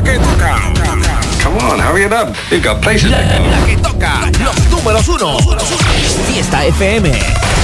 La que toca. Come on, hurry it up. You've got places to go. La que toca. Los números 1. Fiesta FM.